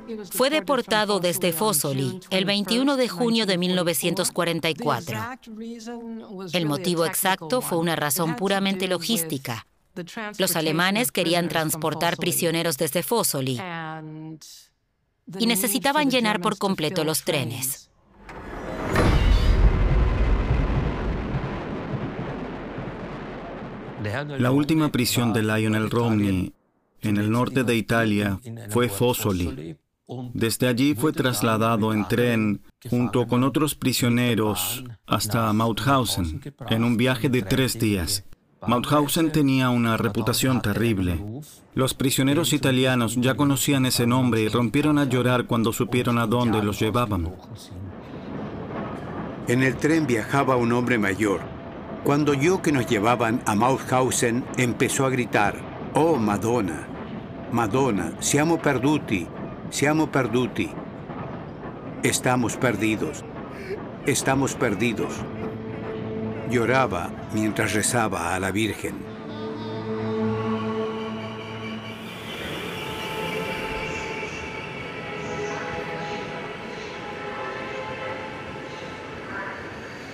Fue deportado desde Fossoli el 21 de junio de 1944. El motivo exacto fue una razón puramente logística. Los alemanes querían transportar prisioneros desde Fossoli y necesitaban llenar por completo los trenes. La última prisión de Lionel Romney en el norte de Italia fue Fossoli. Desde allí fue trasladado en tren junto con otros prisioneros hasta Mauthausen en un viaje de 3 días. Mauthausen tenía una reputación terrible. Los prisioneros italianos ya conocían ese nombre y rompieron a llorar cuando supieron a dónde los llevaban. En el tren viajaba un hombre mayor. Cuando oyó que nos llevaban a Mauthausen, empezó a gritar: «Oh, Madonna! Madonna, siamo perduti! Siamo perduti! Estamos perdidos! Estamos perdidos!». Lloraba mientras rezaba a la Virgen.